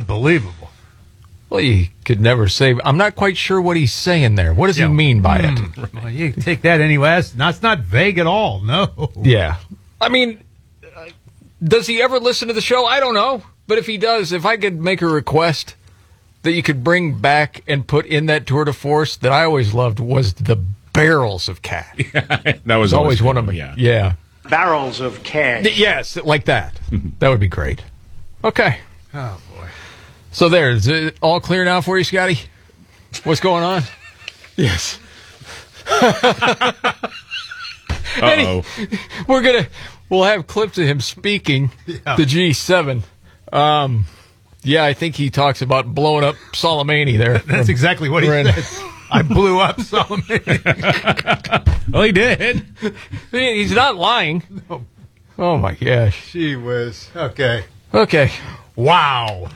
unbelievable. Well, you could never say. I'm not quite sure what he's saying there. What does he mean by it? Well, you take that anyway. It's not vague at all. No. Yeah. I mean, does he ever listen to the show? I don't know. But if he does, if I could make a request that you could bring back and put in that tour de force that I always loved was the barrels of cash. That was always one of them. Yeah. Barrels of cash. Yes, like that. That would be great. Okay. Oh, boy. So there, is it all clear now for you, Scotty? What's going on? Yes. Uh-oh. We'll have clips of him speaking the G7. Yeah, I think he talks about blowing up Soleimani there. That's exactly what he said. I blew up Soleimani. Well, he did. He's not lying. No. Oh, my gosh. Gee whiz. Okay. Wow.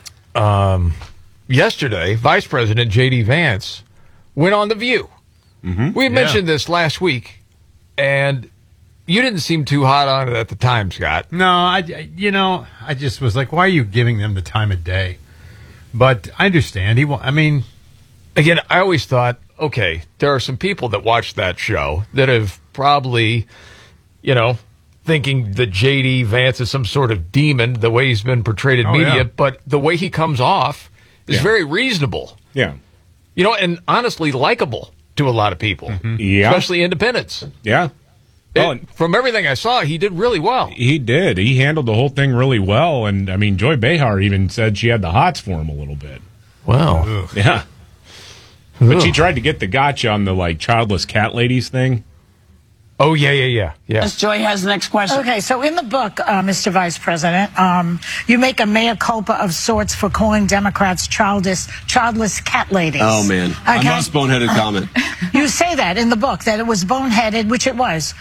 Yesterday, Vice President J.D. Vance went on The View. Mm-hmm. We mentioned this last week, and you didn't seem too hot on it at the time, Scott. No, I just was like, why are you giving them the time of day? But I understand. Again, I always thought, okay, there are some people that watch that show that have probably, thinking that J.D. Vance is some sort of demon, the way he's been portrayed in media, yeah. but the way he comes off is very reasonable. Yeah. And honestly likable to a lot of people, especially independents. Yeah. From everything I saw, he did really well. He did. He handled the whole thing really well. And, Joy Behar even said she had the hots for him a little bit. Wow. Yeah. But she tried to get the gotcha on the, childless cat ladies thing. Oh, yeah. Yes, Joy has the next question. Okay, so in the book, Mr. Vice President, you make a mea culpa of sorts for calling Democrats childless cat ladies. Oh, man. Okay? A most boneheaded comment. You say that in the book, that it was boneheaded, which it was.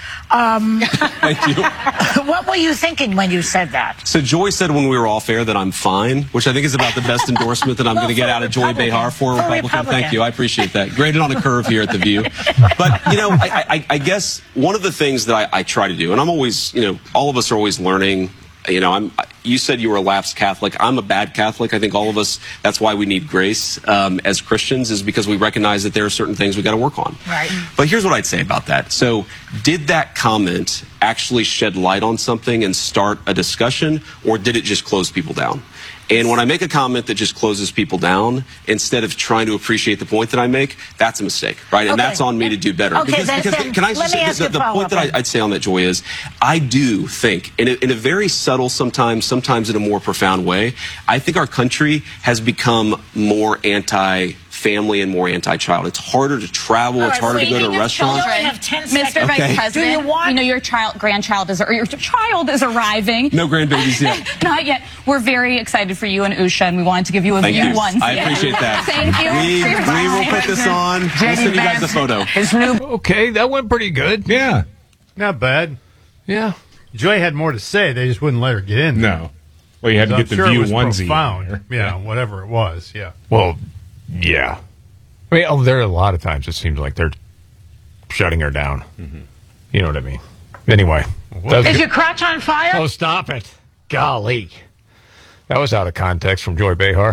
Thank you. What were you thinking when you said that? So Joy said when we were off air that I'm fine, which I think is about the best endorsement that I'm going to get out of Joy Behar for a Republican. Thank you. I appreciate that. Graded on a curve here at The View. But, I guess one of the things that I try to do, and I'm always, all of us are always learning. You said you were a lapsed Catholic. I'm a bad Catholic. I think all of us, that's why we need grace as Christians, is because we recognize that there are certain things we got to work on. Right. But here's what I'd say about that. So did that comment actually shed light on something and start a discussion, or did it just close people down? And when I make a comment that just closes people down, instead of trying to appreciate the point that I make, that's a mistake, right? And that's on me to do better. Okay, because can I just say, the point that I'd say on that, Joy, is I do think, in a very subtle sometimes in a more profound way, I think our country has become more anti-family and more anti-child. It's harder to travel. It's harder to go to a restaurant. Mr. Vice President, your grandchild is arriving. No grandbabies yet. Not yet. We're very excited for you and Usha, and we wanted to give you a Thank view you. once. I appreciate that. Thank you. We will put this on. We'll send you guys the photo. Okay, that went pretty good. Yeah. Not bad. Yeah. Joy had more to say. They just wouldn't let her get in. No. Well, you had to get the View onesie. Profound. Yeah, whatever it was. Yeah. Well, yeah. There are a lot of times it seems like they're shutting her down. Mm-hmm. You know what I mean? Anyway. Is your crotch on fire? Oh, stop it. Golly. That was out of context from Joy Behar.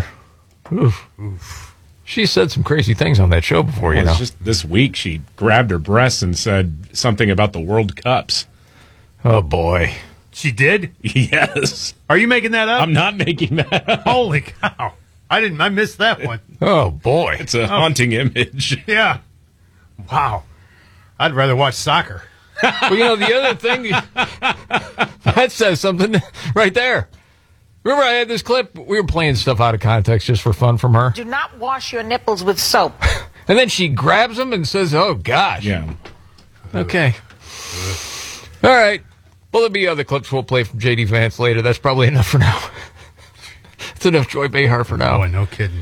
Oof. She said some crazy things on that show before, Just this week, she grabbed her breasts and said something about the World Cups. Oh, boy. She did? Yes. Are you making that up? I'm not making that up. Holy cow. I missed that one. Oh, boy. It's a haunting image. Yeah. Wow. I'd rather watch soccer. Well, the other thing, that says something right there. Remember I had this clip? We were playing stuff out of context just for fun from her. Do not wash your nipples with soap. And then she grabs them and says, oh, gosh. Yeah. Okay. All right. Well, there'll be other clips we'll play from J.D. Vance later. That's probably enough for now. It's enough Joy Behar for now. Boy, no kidding.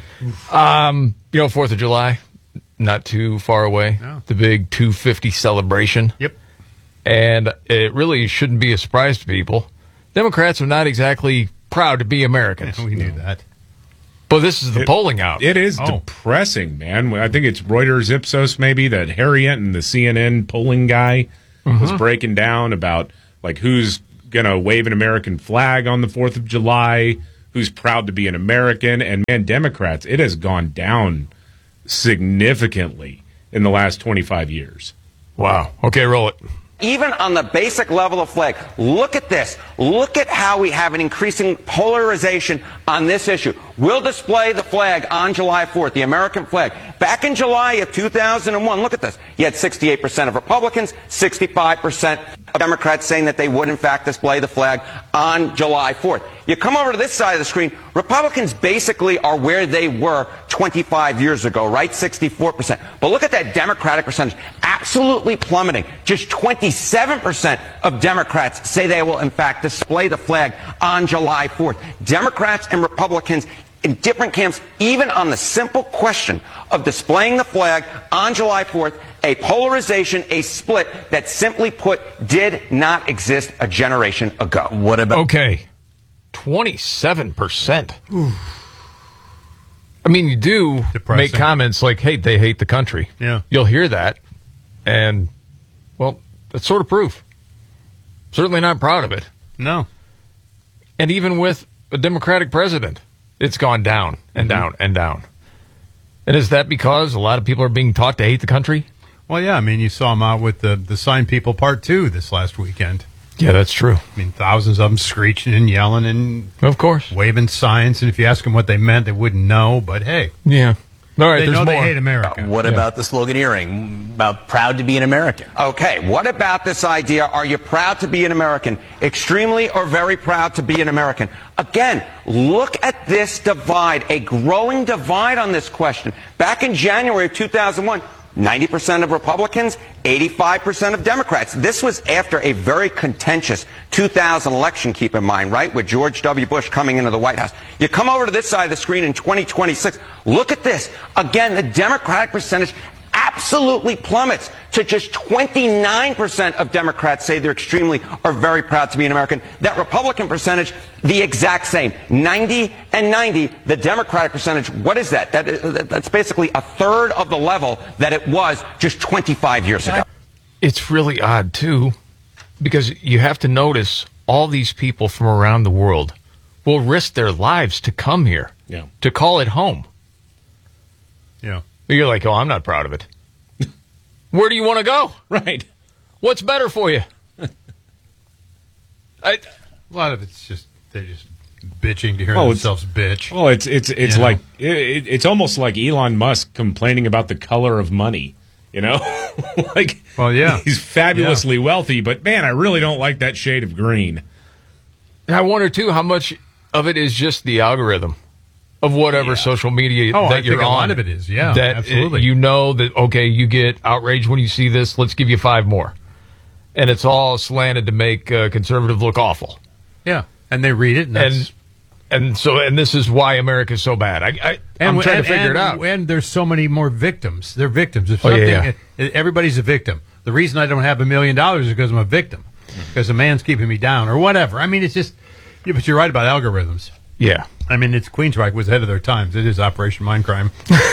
4th of July, not too far away. No. The big 250 celebration. Yep. And it really shouldn't be a surprise to people. Democrats are not exactly proud to be Americans. We knew that. But this is the polling out. It is depressing, man. I think it's Reuters Ipsos maybe that Harriet and the CNN polling guy was breaking down about who's going to wave an American flag on the 4th of July, who's proud to be an American. And, man, Democrats, it has gone down significantly in the last 25 years. Wow. Okay, roll it. Even on the basic level of flag, look at this. Look at how we have an increasing polarization on this issue. We'll display the flag on July 4th, the American flag. Back in July of 2001, look at this. You had 68% of Republicans, 65% of Democrats saying that they would, in fact, display the flag on July 4th. You come over to this side of the screen, Republicans basically are where they were 25 years ago, right? 64%. But look at that Democratic percentage, absolutely plummeting. Just 27% of Democrats say they will, in fact, display the flag on July 4th. Democrats and Republicans in different camps, even on the simple question of displaying the flag on July 4th, a polarization, a split that, simply put, did not exist a generation ago. What about... Okay. 27%. I mean, you do make comments like, hey, they hate the country. Yeah. You'll hear that. And, well, that's sort of proof. Certainly not proud of it. No. And even with a Democratic president, it's gone down and down and down. And is that because a lot of people are being taught to hate the country? Well, yeah. I mean, you saw them out with the Sign People Part 2 this last weekend. Yeah, that's true. I mean, thousands of them screeching and yelling and, of course, waving signs. And if you ask them what they meant, they wouldn't know. But hey, yeah, all right. They there's know more. They hate America. What about the sloganeering about proud to be an American? Okay, what about this idea? Are you proud to be an American? Extremely or very proud to be an American? Again, look at this divide, a growing divide on this question. Back in January of 2001. 90% of Republicans, 85% of Democrats. This was after a very contentious 2000 election, keep in mind, right, with George W. Bush coming into the White House. You come over to this side of the screen in 2026. Look at this. Again, the Democratic percentage absolutely plummets to just 29% of Democrats say they're extremely or very proud to be an American. That Republican percentage, the exact same. 90 and 90. The Democratic percentage, what is that? That's basically a third of the level that it was just 25 years ago. It's really odd, too, because you have to notice all these people from around the world will risk their lives to come here, to call it home. Yeah. You're like, oh, I'm not proud of it. Where do you want to go? Right. What's better for you? A lot of it's just they're just bitching to hear themselves bitch. Well, it's like it's almost like Elon Musk complaining about the color of money. You know, like, well, yeah, he's fabulously wealthy, but man, I really don't like that shade of green. And I wonder too how much of it is just the algorithm of whatever social media that you're on. A lot of it is, that absolutely. You know that, okay, you get outraged when you see this, let's give you 5 more. And it's all slanted to make conservative look awful. Yeah, and they read it, and this is why America's so bad. I'm trying to figure it out. And there's so many more victims. They're victims. If everybody's a victim. The reason I don't have $1 million is because I'm a victim. Because a man's keeping me down or whatever. I mean, it's just, but you're right about algorithms. Yeah. I mean, it's Queensryche was ahead of their times. It is Operation Mindcrime.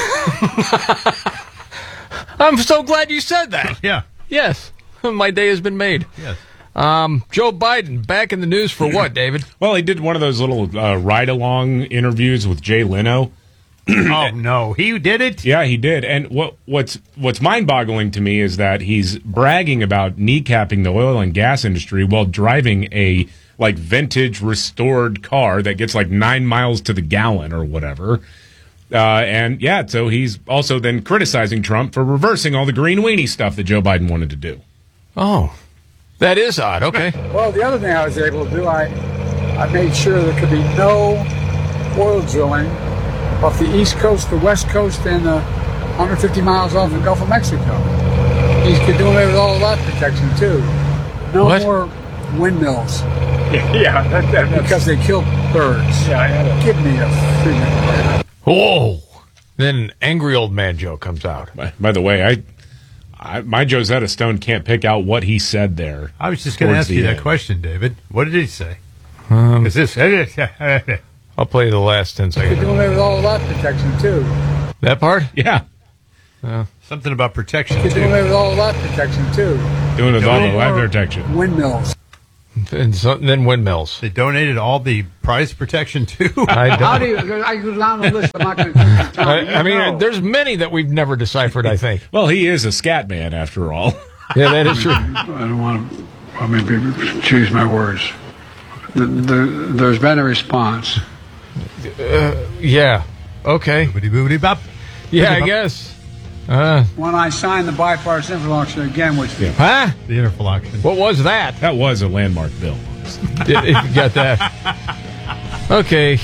I'm so glad you said that. Yeah. Yes. My day has been made. Yes. Joe Biden back in the news for what, David? Well, he did one of those little ride-along interviews with Jay Leno. Oh, no. He did it? Yeah, he did. And what's mind-boggling to me is that he's bragging about kneecapping the oil and gas industry while driving a vintage restored car that gets 9 miles to the gallon or whatever. So he's also then criticizing Trump for reversing all the green weenie stuff that Joe Biden wanted to do. Oh, that is odd. Okay. Well, the other thing I was able to do, I made sure there could be no oil drilling off the East Coast, the West Coast, and 150 miles off the Gulf of Mexico. He's doing away with all of that protection, too. No more windmills. Yeah, because they kill birds. Yeah, give me a freaking. Whoa! Then angry old man Joe comes out. By the way, my Josetta Stone can't pick out what he said there. I was just going to ask you that question, David. What did he say? Is this? I'll play the last 10 seconds. They're doing away with all of that protection too. That part? Yeah. Something about protection. They're doing away with all of that protection too. Doing with all the life protection. Windmills. And then windmills. They donated all the prize protection too. I go down the list. I'm not going to take the time. I mean, there's many that we've never deciphered, I think. Well, he is a scat man after all. Yeah, that is true. I don't want to choose my words. There's been a response. Yeah. Okay. Boobity-boobity-bop. Yeah, I guess. When I signed the bipartisan infrastructure again, which The interfloction. What was that? That was a landmark bill. You got that. Okay.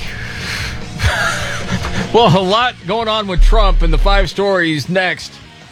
Well, a lot going on with Trump and the 5 stories next.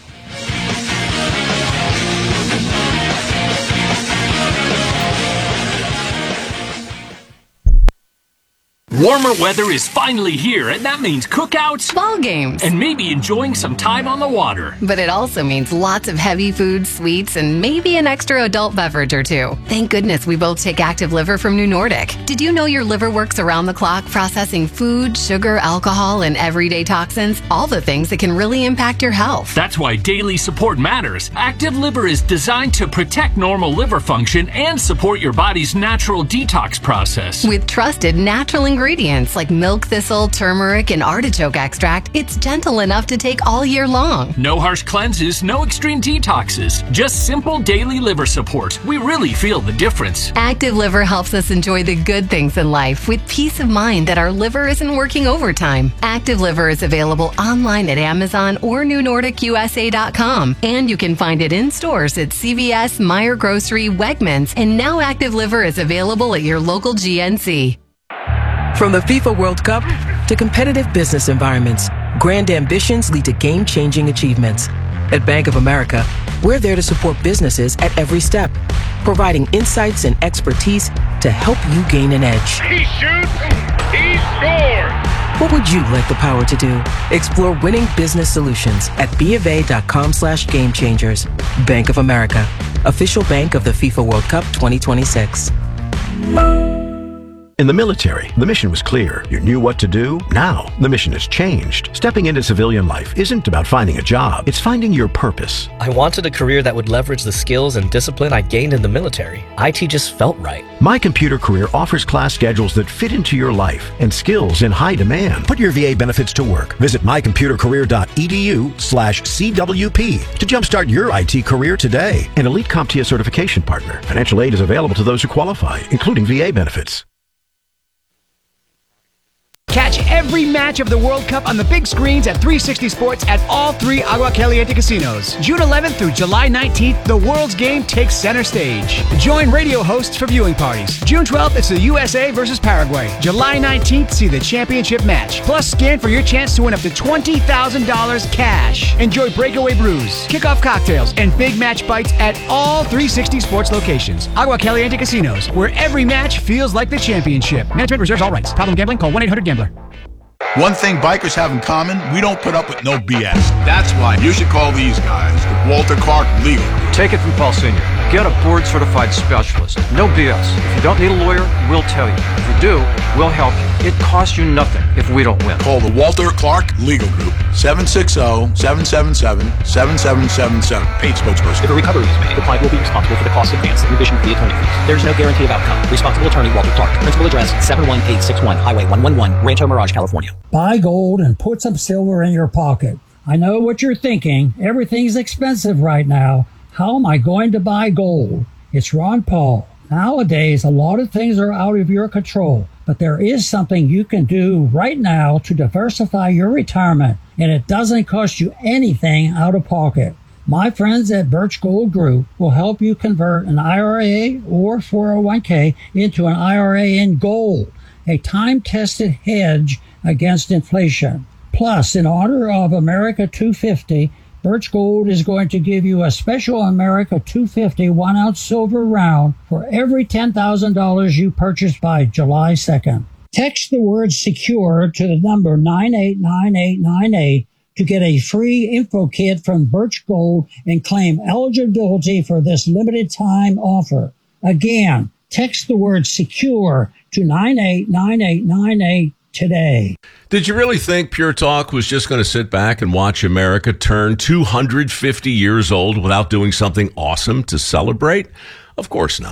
Warmer weather is finally here, and that means cookouts, ball games, and maybe enjoying some time on the water. But it also means lots of heavy food, sweets, and maybe an extra adult beverage or two. Thank goodness we both take Active Liver from New Nordic. Did you know your liver works around the clock processing food, sugar, alcohol, and everyday toxins? All the things that can really impact your health. That's why daily support matters. Active Liver is designed to protect normal liver function and support your body's natural detox process. With trusted natural ingredients like milk thistle, turmeric, and artichoke extract, it's gentle enough to take all year long. No harsh cleanses, no extreme detoxes, just simple daily liver support. We really feel the difference. Active Liver helps us enjoy the good things in life with peace of mind that our liver isn't working overtime. Active Liver is available online at Amazon or NewNordicUSA.com, and you can find it in stores at CVS, Meijer Grocery, Wegmans, and now Active Liver is available at your local GNC. From the FIFA World Cup to competitive business environments, grand ambitions lead to game-changing achievements. At Bank of America, we're there to support businesses at every step, providing insights and expertise to help you gain an edge. He shoots, he scores! What would you like the power to do? Explore winning business solutions at BofA.com/gamechangers. Bank of America, official bank of the FIFA World Cup 2026. In the military, the mission was clear. You knew what to do. Now, the mission has changed. Stepping into civilian life isn't about finding a job. It's finding your purpose. I wanted a career that would leverage the skills and discipline I gained in the military. IT just felt right. My Computer Career offers class schedules that fit into your life and skills in high demand. Put your VA benefits to work. Visit mycomputercareer.edu/CWP to jumpstart your IT career today. An elite CompTIA certification partner. Financial aid is available to those who qualify, including VA benefits. Catch every match of the World Cup on the big screens at 360 Sports at all 3 Agua Caliente casinos. June 11th through July 19th, the world's game takes center stage. Join radio hosts for viewing parties. June 12th, it's the USA versus Paraguay. July 19th, see the championship match. Plus, scan for your chance to win up to $20,000 cash. Enjoy breakaway brews, kickoff cocktails, and big match bites at all 360 Sports locations. Agua Caliente casinos, where every match feels like the championship. Management reserves all rights. Problem gambling? Call 1-800-GAMBLER. One thing bikers have in common, we don't put up with no BS. That's why you should call these guys, the Walter Clark Legal. Take it from Paul Sr. Get a board-certified specialist. No BS. If you don't need a lawyer, we'll tell you. If you do, we'll help you. It costs you nothing if we don't win. Call the Walter Clark Legal Group, 760-777-7777. Paid spokesperson. If a recovery is made, the client will be responsible for the cost of advance and revision fee attorney fees. There is no guarantee of outcome. Responsible attorney Walter Clark. Principal address 71861 Highway 111, Rancho Mirage, California. Buy gold and put some silver in your pocket. I know what you're thinking. Everything's expensive right now. How am I going to buy gold? It's Ron Paul. Nowadays, a lot of things are out of your control, but there is something you can do right now to diversify your retirement, and it doesn't cost you anything out of pocket. My friends at Birch Gold Group will help you convert an IRA or 401k into an IRA in gold, a time-tested hedge against inflation. Plus, in honor of America 250, Birch Gold is going to give you a special America 250 1-ounce silver round for every $10,000 you purchase by July 2nd. Text the word SECURE to the number 989898 to get a free info kit from Birch Gold and claim eligibility for this limited time offer. Again, text the word SECURE to 989898 today. Did you really think Pure Talk was just going to sit back and watch America turn 250 years old without doing something awesome to celebrate? Of course not.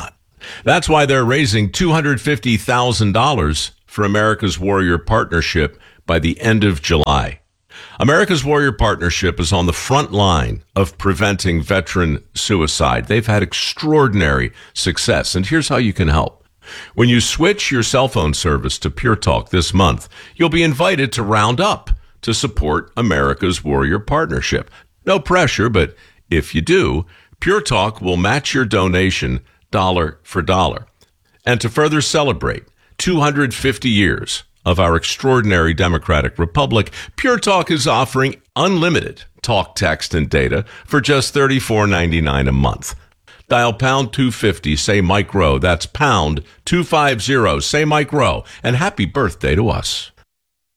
That's why they're raising $250,000 for America's Warrior Partnership by the end of July. America's Warrior Partnership is on the front line of preventing veteran suicide. They've had extraordinary success, and here's how you can help. When you switch your cell phone service to Pure Talk this month, you'll be invited to round up to support America's Warrior Partnership. No pressure, but if you do, Pure Talk will match your donation dollar for dollar. And to further celebrate 250 years of our extraordinary democratic republic, Pure Talk is offering unlimited talk, text, and data for just $34.99 a month. Dial pound 250, say Mike Rowe. That's pound 250, say Mike Rowe. And happy birthday to us.